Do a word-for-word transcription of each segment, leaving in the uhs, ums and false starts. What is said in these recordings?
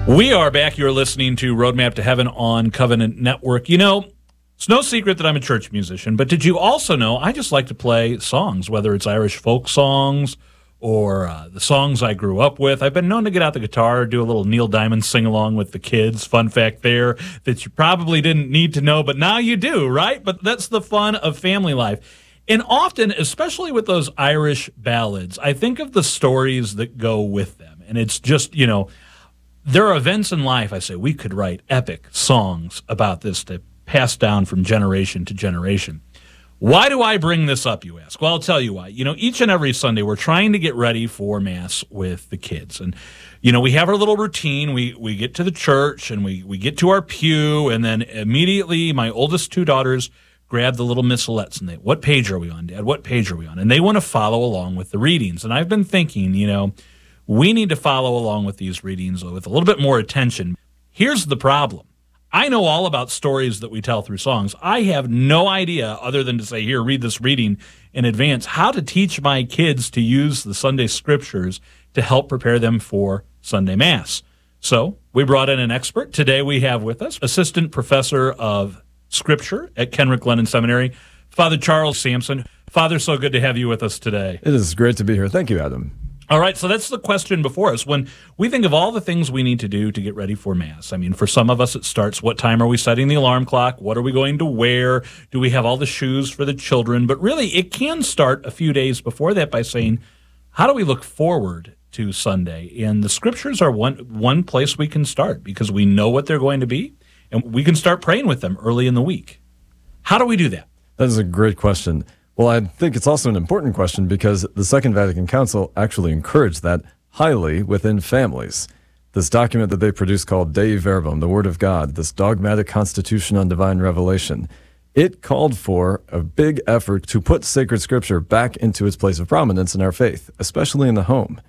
We are back. You're listening to Roadmap to Heaven on Covenant Network. You know, it's no secret that I'm a church musician, but did you also know I just like to play songs, whether it's Irish folk songs or uh, the songs I grew up with. I've been known to get out the guitar, do a little Neil Diamond sing-along with the kids. Fun fact there that you probably didn't need to know, but now you do, right? But that's the fun of family life. And often, especially with those Irish ballads, I think of the stories that go with them. And it's just, you know, there are events in life, I say, we could write epic songs about this to pass down from generation to generation. Why do I bring this up, you ask? Well, I'll tell you why. You know, each and every Sunday, we're trying to get ready for Mass with the kids. And, you know, we have our little routine. We we get to the church, and we, we get to our pew, and then immediately my oldest two daughters grab the little missalettes, and they, what page are we on, Dad? What page are we on? And they want to follow along with the readings. And I've been thinking, you know, we need to follow along with these readings with a little bit more attention. Here's the problem. I know all about stories that we tell through songs. I have no idea, other than to say, here, read this reading in advance, how to teach my kids to use the Sunday scriptures to help prepare them for Sunday Mass. So we brought in an expert. Today we have with us Assistant Professor of Scripture at Kenrick Glennon Seminary, Father Charles Sampson. Father, so good to have you with us today. It is great to be here. Thank you, Adam. All right, so that's the question before us. When we think of all the things we need to do to get ready for Mass, I mean, for some of us it starts, what time are we setting the alarm clock? What are we going to wear? Do we have all the shoes for the children? But really, it can start a few days before that by saying, how do we look forward to Sunday? And the Scriptures are one, one place we can start because we know what they're going to be, and we can start praying with them early in the week. How do we do that? That is a great question. Well, I think it's also an important question because the Second Vatican Council actually encouraged that highly within families. This document that they produced called Dei Verbum, the Word of God, this dogmatic constitution on divine revelation, it called for a big effort to put sacred scripture back into its place of prominence in our faith, especially in the home.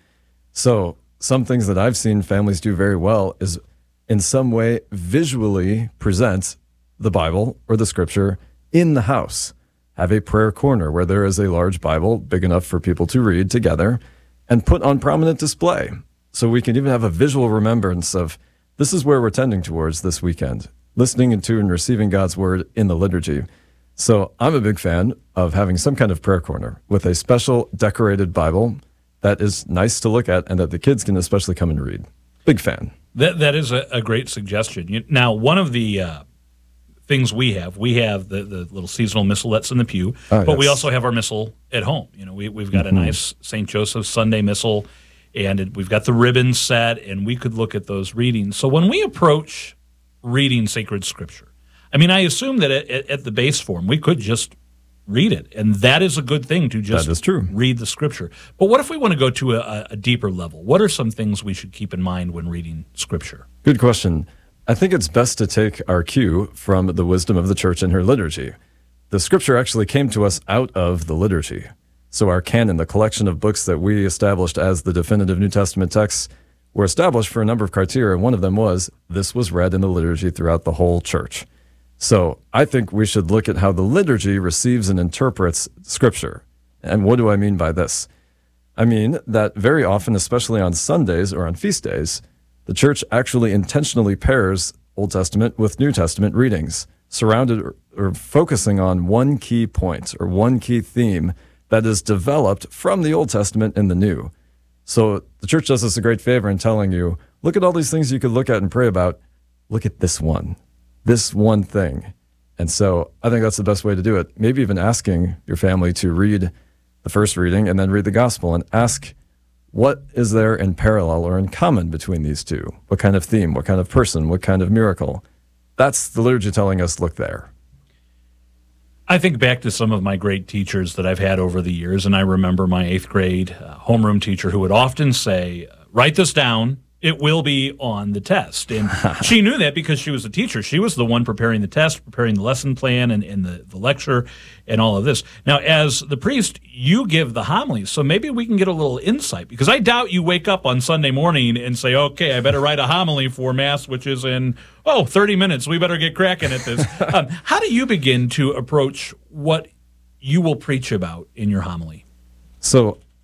So some things that I've seen families do very well is in some way visually present the Bible or the scripture in the house. Have a prayer corner where there is a large Bible big enough for people to read together and put on prominent display. So we can even have a visual remembrance of this is where we're tending towards this weekend, listening to and receiving God's word in the liturgy. So I'm a big fan of having some kind of prayer corner with a special decorated Bible that is nice to look at and that the kids can especially come and read. Big fan. That That is a, a great suggestion. You, now, one of the uh, things we have, we have the, the little seasonal missalettes in the pew, oh, but yes. we also have our missal at home. You know, we, we've got mm-hmm. a nice Saint Joseph's Sunday missal, and it, we've got the ribbon set, and we could look at those readings. So when we approach reading sacred scripture, I mean, I assume that at, at the base form, we could just read it, and that is a good thing to just that is true. read the scripture. But what if we want to go to a, a deeper level? What are some things we should keep in mind when reading scripture? Good question. I think it's best to take our cue from the wisdom of the Church and her liturgy. The Scripture actually came to us out of the liturgy. So our canon, the collection of books that we established as the definitive New Testament texts, were established for a number of criteria. One of them was this was read in the liturgy throughout the whole Church. So I think we should look at how the liturgy receives and interprets Scripture. And what do I mean by this? I mean that very often, especially on Sundays or on feast days, the Church actually intentionally pairs Old Testament with New Testament readings, surrounded or, or focusing on one key point or one key theme that is developed from the Old Testament and the New. So the Church does us a great favor in telling you, look at all these things you could look at and pray about. Look at this one, this one thing. And so I think that's the best way to do it. Maybe even asking your family to read the first reading and then read the gospel and ask, what is there in parallel or in common between these two? What kind of theme? What kind of person? What kind of miracle? That's the liturgy telling us, look there. I think back to some of my great teachers that I've had over the years, and I remember my eighth grade uh, homeroom teacher who would often say, write this down, it will be on the test. And she knew that because she was a teacher. She was the one preparing the test, preparing the lesson plan and, and the, the lecture and all of this. Now, as the priest, you give the homilies, so maybe we can get a little insight, because I doubt you wake up on Sunday morning and say, okay, I better write a homily for Mass, which is in, oh, thirty minutes. We better get cracking at this. um, how do you begin to approach what you will preach about in your homily? So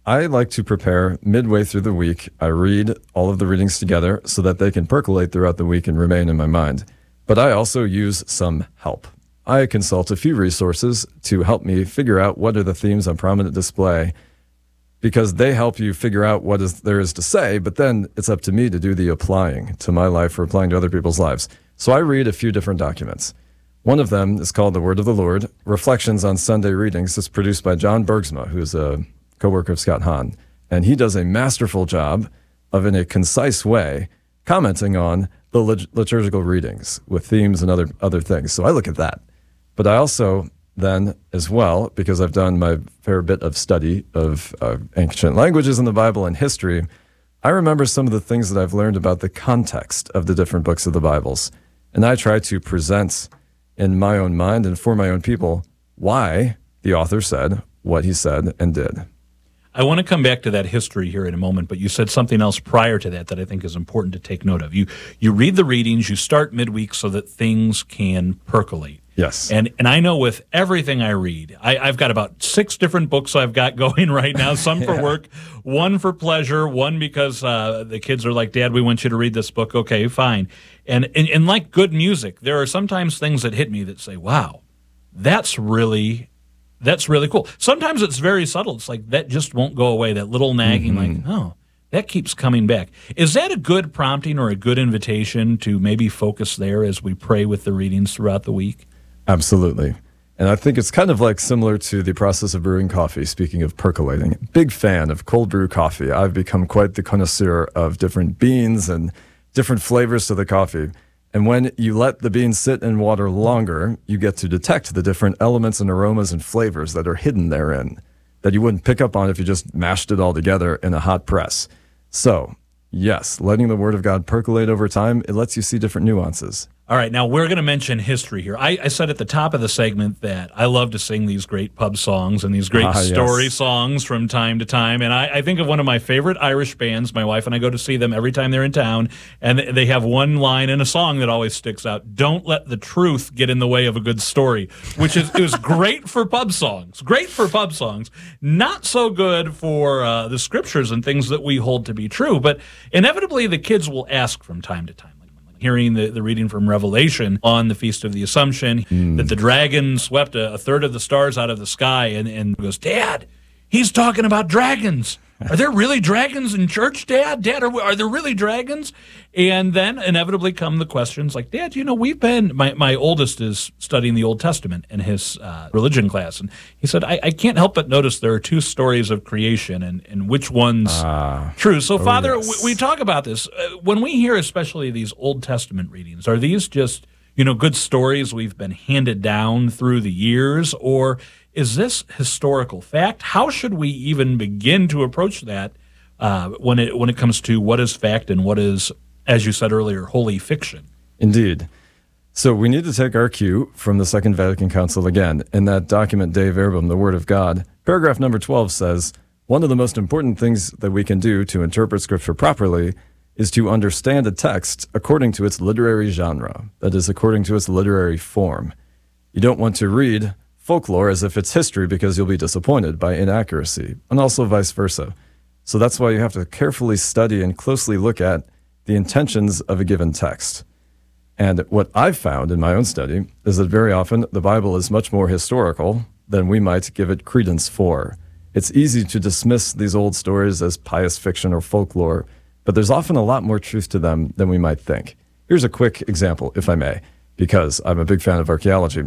I like to prepare midway through the week. I read all of the readings together so that they can percolate throughout the week and remain in my mind. But I also use some help. I consult a few resources to help me figure out what are the themes on prominent display, because they help you figure out what is there is to say, but then it's up to me to do the applying to my life or applying to other people's lives. So I read a few different documents. One of them is called The Word of the Lord, Reflections on Sunday Readings. It's produced by John Bergsma, who's a co-worker of Scott Hahn. And he does a masterful job of, in a concise way, commenting on the lit- liturgical readings with themes and other other things. So I look at that. But I also then, as well, because I've done my fair bit of study of uh, ancient languages in the Bible and history, I remember some of the things that I've learned about the context of the different books of the Bibles. And I try to present in my own mind and for my own people why the author said what he said and did. I want to come back to that history here in a moment, but you said something else prior to that that I think is important to take note of. You you read the readings, you start midweek so that things can percolate. Yes. And and I know with everything I read, I, I've got about six different books I've got going right now, some for yeah. work, one for pleasure, one because uh, the kids are like, Dad, we want you to read this book. Okay, fine. And, and and like good music, there are sometimes things that hit me that say, wow, that's really... That's really cool. Sometimes it's very subtle. It's like that just won't go away, that little nagging, mm-hmm. like, oh, that keeps coming back. Is that a good prompting or a good invitation to maybe focus there as we pray with the readings throughout the week? Absolutely. And I think it's kind of like similar to the process of brewing coffee, speaking of percolating. Big fan of cold brew coffee. I've become quite the connoisseur of different beans and different flavors to the coffee. And when you let the beans sit in water longer, you get to detect the different elements and aromas and flavors that are hidden therein that you wouldn't pick up on if you just mashed it all together in a hot press. So, yes, letting the Word of God percolate over time, it lets you see different nuances. All right, now we're going to mention history here. I, I said at the top of the segment that I love to sing these great pub songs and these great ah, story yes. songs from time to time. And I, I think of one of my favorite Irish bands. My wife and I go to see them every time they're in town. And they have one line in a song that always sticks out. Don't let the truth get in the way of a good story, which is it was great for pub songs. Great for pub songs. Not so good for uh, the scriptures and things that we hold to be true. But inevitably, the kids will ask from time to time. Hearing the, the reading from Revelation on the Feast of the Assumption, mm. that the dragon swept a, a third of the stars out of the sky, and, and goes, Dad, he's talking about dragons. Are there really dragons in church, Dad? Dad, are, are there really dragons? And then inevitably come the questions like, Dad, you know, we've been, my, my oldest is studying the Old Testament in his uh, religion class, and he said, I, I can't help but notice there are two stories of creation, and, and which one's uh, true. So, oh, Father, yes. we, we talk about this. Uh, when we hear especially these Old Testament readings, are these just, you know, good stories we've been handed down through the years, or is this historical fact? How should we even begin to approach that uh, when it when it comes to what is fact and what is, as you said earlier, holy fiction? Indeed. So we need to take our cue from the Second Vatican Council again. In that document, Dei Verbum, the Word of God, paragraph number twelve says, one of the most important things that we can do to interpret Scripture properly is to understand a text according to its literary genre, that is, according to its literary form. You don't want to read folklore as if it's history because you'll be disappointed by inaccuracy, and also vice versa. So that's why you have to carefully study and closely look at the intentions of a given text. And what I've found in my own study is that very often the Bible is much more historical than we might give it credence for. It's easy to dismiss these old stories as pious fiction or folklore, but there's often a lot more truth to them than we might think. Here's a quick example, if I may, because I'm a big fan of archaeology.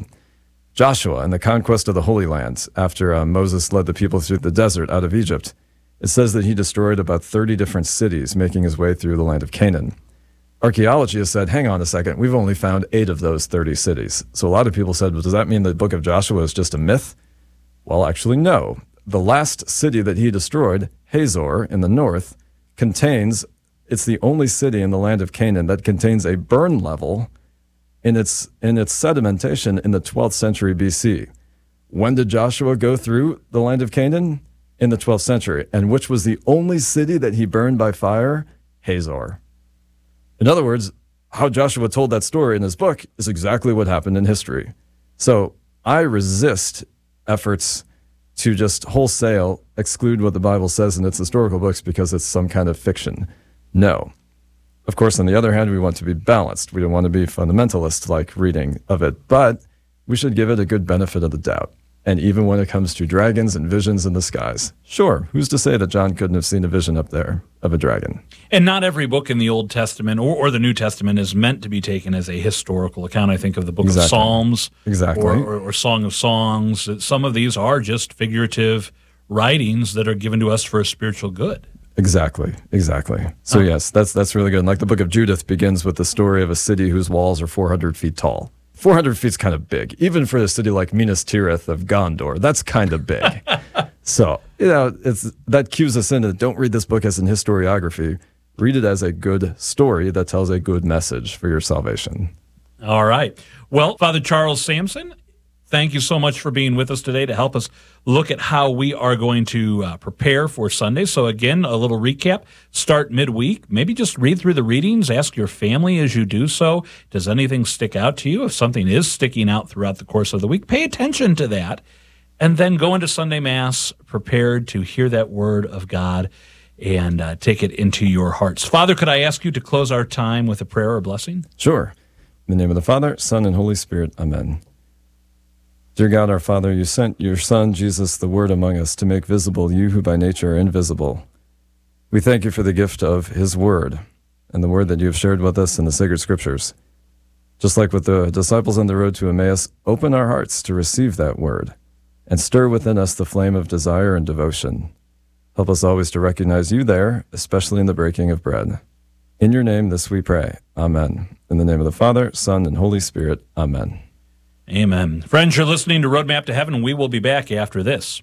Joshua and the conquest of the Holy Land, after uh, Moses led the people through the desert out of Egypt, it says that he destroyed about thirty different cities, making his way through the land of Canaan. Archaeology has said, hang on a second, we've only found eight of those thirty cities. So a lot of people said, well, does that mean the book of Joshua is just a myth? Well, actually, no. The last city that he destroyed, Hazor in the north, contains, it's the only city in the land of Canaan that contains a burn level in its in its sedimentation in the twelfth century B C. When did Joshua go through the land of Canaan? In the twelfth century. And which was the only city that he burned by fire? Hazor. In other words, how Joshua told that story in his book is exactly what happened in history. So I resist efforts to just wholesale exclude what the Bible says in its historical books because it's some kind of fiction. No. Of course, on the other hand, we want to be balanced. We don't want to be fundamentalist-like reading of it, but we should give it a good benefit of the doubt. And even when it comes to dragons and visions in the skies, sure, who's to say that John couldn't have seen a vision up there of a dragon? And not every book in the Old Testament or, or the New Testament is meant to be taken as a historical account. I think of the book Exactly. of Psalms Exactly. or, or, or Song of Songs. Some of these are just figurative writings that are given to us for a spiritual good. Exactly, exactly. So Oh. yes, that's that's really good. And like the book of Judith begins with the story of a city whose walls are four hundred feet tall. four hundred feet's kind of big, even for a city like Minas Tirith of Gondor. That's kind of big. So you know, it's that cues us in. Don't read this book as an historiography. Read it as a good story that tells a good message for your salvation. All right. Well, Father Charles Sampson, thank you so much for being with us today to help us look at how we are going to uh, prepare for Sunday. So again, a little recap. Start midweek. Maybe just read through the readings. Ask your family as you do so. Does anything stick out to you? If something is sticking out throughout the course of the week, pay attention to that. And then go into Sunday Mass prepared to hear that word of God and uh, take it into your hearts. Father, could I ask you to close our time with a prayer or blessing? Sure. In the name of the Father, Son, and Holy Spirit. Amen. Dear God, our Father, you sent your Son, Jesus, the Word among us, to make visible you who by nature are invisible. We thank you for the gift of his Word and the Word that you have shared with us in the sacred Scriptures. Just like with the disciples on the road to Emmaus, open our hearts to receive that Word and stir within us the flame of desire and devotion. Help us always to recognize you there, especially in the breaking of bread. In your name, this we pray. Amen. In the name of the Father, Son, and Holy Spirit. Amen. Amen. Friends, you're listening to Roadmap to Heaven, and we will be back after this.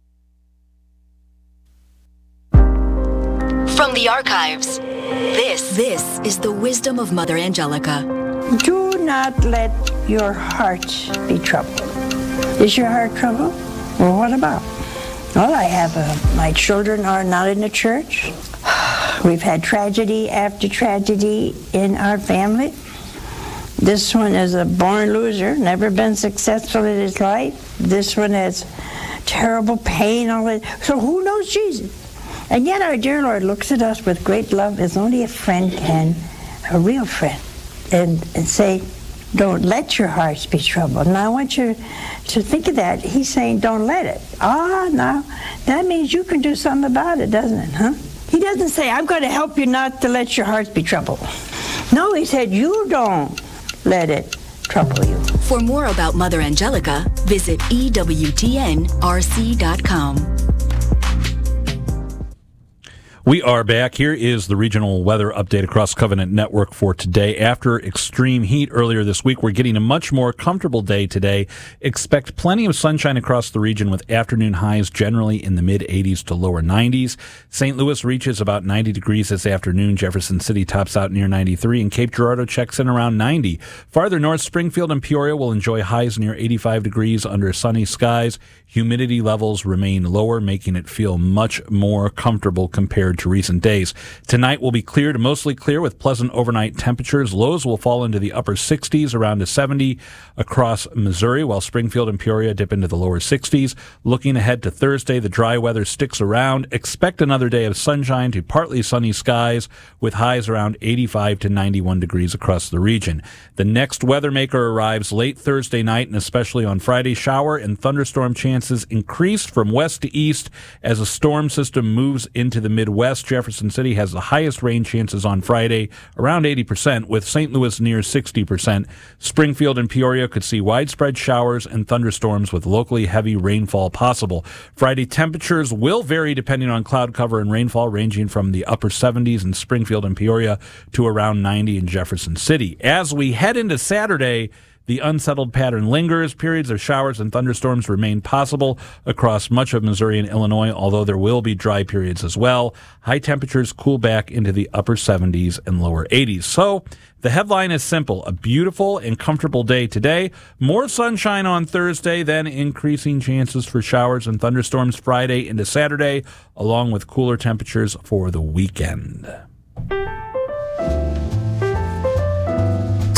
From the archives, this, this is the wisdom of Mother Angelica. Do not let your heart be troubled. Is your heart troubled? Well, what about? Well, I have a, my children are not in the church. We've had tragedy after tragedy in our family. This one is a born loser, never been successful in his life. This one has terrible pain. All that. So who knows Jesus? And yet our dear Lord looks at us with great love as only a friend can, a real friend, and, and say, don't let your hearts be troubled. And I want you to think of that. He's saying, don't let it. Ah, now, that means you can do something about it, doesn't it, huh? He doesn't say, I'm going to help you not to let your hearts be troubled. No, he said, you don't let it trouble you. For more about Mother Angelica, visit E W T N R C dot com. We are back. Here is the regional weather update across Covenant Network for today. After extreme heat earlier this week, we're getting a much more comfortable day today. Expect plenty of sunshine across the region with afternoon highs generally in the mid eighties to lower nineties. Saint Louis reaches about ninety degrees this afternoon. Jefferson City tops out near ninety-three, and Cape Girardeau checks in around ninety. Farther north, Springfield and Peoria will enjoy highs near eighty-five degrees under sunny skies. Humidity levels remain lower, making it feel much more comfortable compared to recent days. Tonight will be clear to mostly clear with pleasant overnight temperatures. Lows will fall into the upper sixties, around to seventy across Missouri, while Springfield and Peoria dip into the lower sixties. Looking ahead to Thursday, the dry weather sticks around. Expect another day of sunshine to partly sunny skies with highs around eighty-five to ninety-one degrees across the region. The next weather maker arrives late Thursday night and especially on Friday. Shower and thunderstorm chances increase from west to east as a storm system moves into the Midwest. Jefferson City has the highest rain chances on Friday, around eighty percent, with Saint Louis near sixty percent. Springfield and Peoria could see widespread showers and thunderstorms with locally heavy rainfall possible. Friday temperatures will vary depending on cloud cover and rainfall, ranging from the upper seventies in Springfield and Peoria to around ninety in Jefferson City. As we head into Saturday, the unsettled pattern lingers. Periods of showers and thunderstorms remain possible across much of Missouri and Illinois, although there will be dry periods as well. High temperatures cool back into the upper seventies and lower eighties. So the headline is simple: a beautiful and comfortable day today. More sunshine on Thursday, then increasing chances for showers and thunderstorms Friday into Saturday, along with cooler temperatures for the weekend.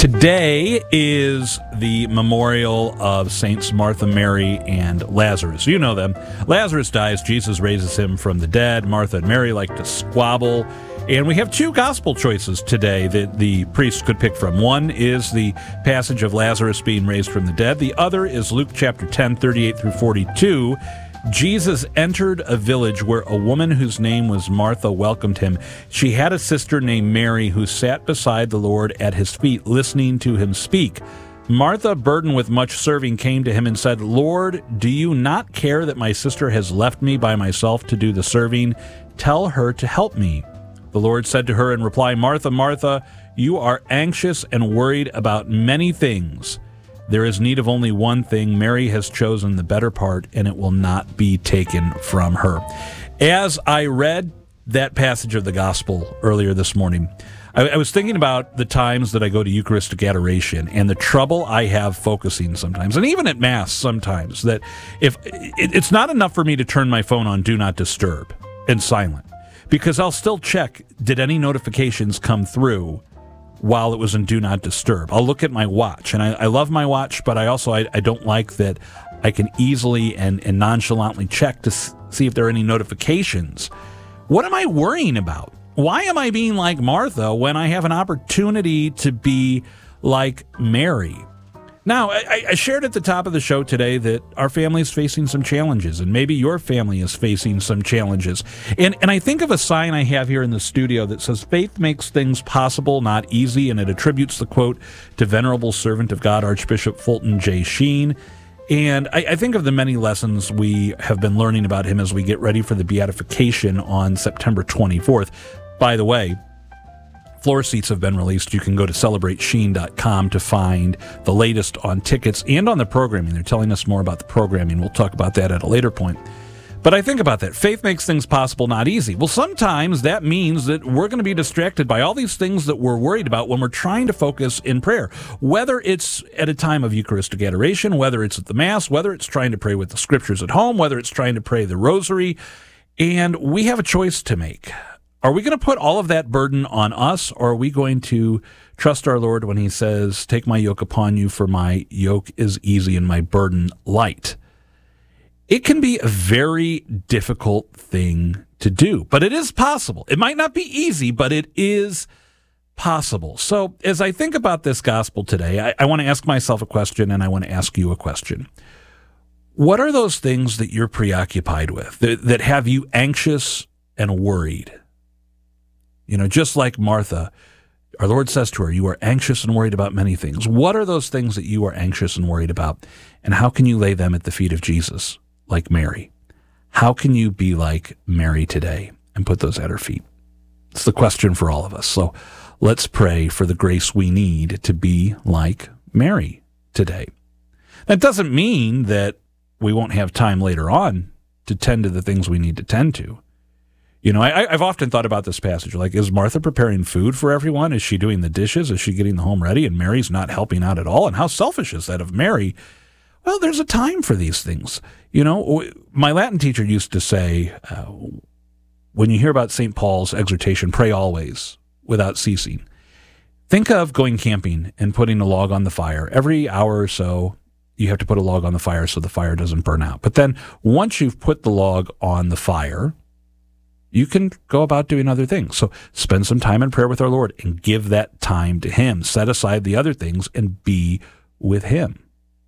Today is the memorial of Saints Martha, Mary, and Lazarus. You know them. Lazarus dies. Jesus raises him from the dead. Martha and Mary like to squabble. And we have two gospel choices today that the priest could pick from. One is the passage of Lazarus being raised from the dead. The other is Luke chapter ten, thirty-eight through forty-two. Jesus entered a village where a woman whose name was Martha welcomed him. She had a sister named Mary who sat beside the Lord at his feet, listening to him speak. Martha, burdened with much serving, came to him and said, "Lord, do you not care that my sister has left me by myself to do the serving? Tell her to help me." The Lord said to her in reply, "Martha, Martha, you are anxious and worried about many things. There is need of only one thing. Mary has chosen the better part, and it will not be taken from her." As I read that passage of the gospel earlier this morning, I, I was thinking about the times that I go to Eucharistic adoration and the trouble I have focusing sometimes, and even at Mass sometimes, that if it, it's not enough for me to turn my phone on Do Not Disturb and silent, because I'll still check, did any notifications come through while it was in Do Not Disturb. I'll look at my watch, and I, I love my watch, but I also I, I don't like that I can easily and, and nonchalantly check to s- see if there are any notifications. What am I worrying about? Why am I being like Martha when I have an opportunity to be like Mary? Now, I, I shared at the top of the show today that our family is facing some challenges, and maybe your family is facing some challenges. And and I think of a sign I have here in the studio that says, "Faith makes things possible, not easy," and it attributes the quote to venerable servant of God, Archbishop Fulton J. Sheen. And I, I think of the many lessons we have been learning about him as we get ready for the beatification on September twenty-fourth. By the way, floor seats have been released. You can go to celebrate sheen dot com to find the latest on tickets and on the programming. They're telling us more about the programming. We'll talk about that at a later point. But I think about that. Faith makes things possible, not easy. Well, sometimes that means that we're going to be distracted by all these things that we're worried about when we're trying to focus in prayer. Whether it's at a time of Eucharistic adoration, whether it's at the Mass, whether it's trying to pray with the Scriptures at home, whether it's trying to pray the Rosary. And we have a choice to make. Are we going to put all of that burden on us, or are we going to trust our Lord when he says, "Take my yoke upon you, for my yoke is easy and my burden light"? It can be a very difficult thing to do, but it is possible. It might not be easy, but it is possible. So as I think about this gospel today, I, I want to ask myself a question, and I want to ask you a question. What are those things that you're preoccupied with, that, that have you anxious and worried? You know, just like Martha, our Lord says to her, "You are anxious and worried about many things." What are those things that you are anxious and worried about? And how can you lay them at the feet of Jesus, like Mary? How can you be like Mary today and put those at her feet? It's the question for all of us. So let's pray for the grace we need to be like Mary today. That doesn't mean that we won't have time later on to tend to the things we need to tend to. You know, I, I've often thought about this passage. Like, is Martha preparing food for everyone? Is she doing the dishes? Is she getting the home ready? And Mary's not helping out at all? And how selfish is that of Mary? Well, there's a time for these things. You know, my Latin teacher used to say, uh, when you hear about Saint Paul's exhortation, pray always without ceasing. Think of going camping and putting a log on the fire. Every hour or so, you have to put a log on the fire so the fire doesn't burn out. But then once you've put the log on the fire, you can go about doing other things. So spend some time in prayer with our Lord and give that time to him. Set aside the other things and be with him.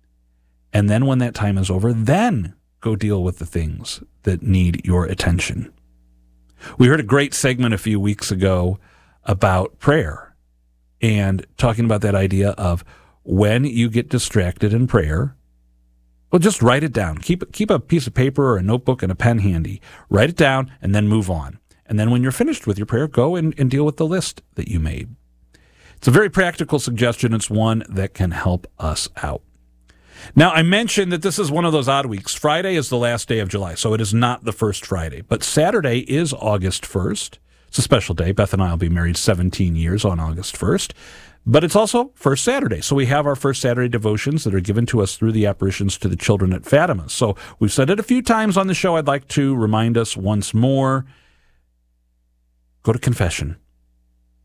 And then when that time is over, then go deal with the things that need your attention. We heard a great segment a few weeks ago about prayer and talking about that idea of when you get distracted in prayer, well, just write it down. Keep keep a piece of paper or a notebook and a pen handy. Write it down and then move on. And then when you're finished with your prayer, go and, and deal with the list that you made. It's a very practical suggestion. It's one that can help us out. Now, I mentioned that this is one of those odd weeks. Friday is the last day of July, so it is not the first Friday. But Saturday is August first. It's a special day. Beth and I will be married seventeen years on August first. But it's also First Saturday. So we have our First Saturday devotions that are given to us through the apparitions to the children at Fatima. So we've said it a few times on the show. I'd like to remind us once more. Go to confession.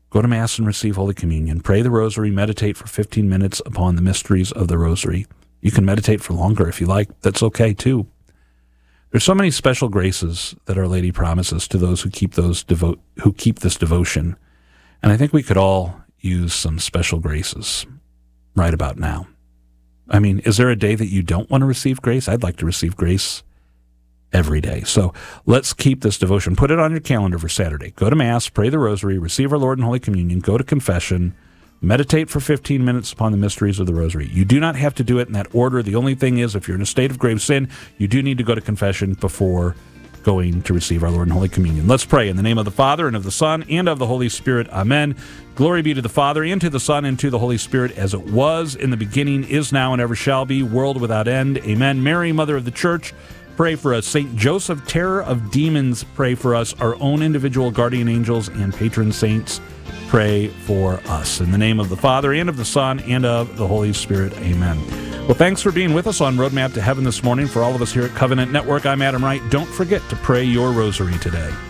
Go to Mass and receive Holy Communion. Pray the Rosary. Meditate for fifteen minutes upon the mysteries of the Rosary. You can meditate for longer if you like. That's okay, too. There's so many special graces that Our Lady promises to those who keep those devo- who keep this devotion. And I think we could all use some special graces right about now. I mean, is there a day that you don't want to receive grace? I'd like to receive grace every day. So let's keep this devotion. Put it on your calendar for Saturday. Go to Mass, pray the Rosary, receive our Lord in Holy Communion, go to confession, meditate for fifteen minutes upon the mysteries of the Rosary. You do not have to do it in that order. The only thing is, if you're in a state of grave sin, you do need to go to confession before going to receive our Lord in Holy Communion. Let's pray in the name of the Father, and of the Son, and of the Holy Spirit. Amen. Glory be to the Father, and to the Son, and to the Holy Spirit, as it was in the beginning, is now, and ever shall be, world without end. Amen. Mary, Mother of the Church, pray for us. Saint Joseph, terror of demons, pray for us. Our own individual guardian angels and patron saints, pray for us. In the name of the Father, and of the Son, and of the Holy Spirit. Amen. Well, thanks for being with us on Roadmap to Heaven this morning. For all of us here at Covenant Network, I'm Adam Wright. Don't forget to pray your rosary today.